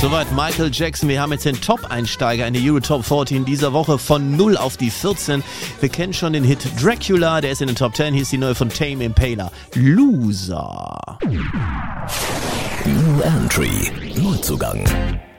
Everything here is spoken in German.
Soweit Michael Jackson. Wir haben jetzt den Top-Einsteiger in die Euro Top 40 in dieser Woche von 0 auf die 14. Wir kennen schon den Hit Dracula, der ist in den Top 10. Hier ist die neue von Tame Impala. Loser. New Entry. Neuzugang.